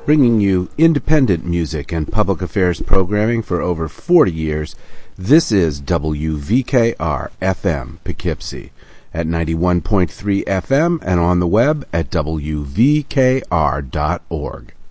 Bringing you independent music and public affairs programming for over 40 years, this is WVKR-FM Poughkeepsie at 91.3 FM and on the web at wvkr.org.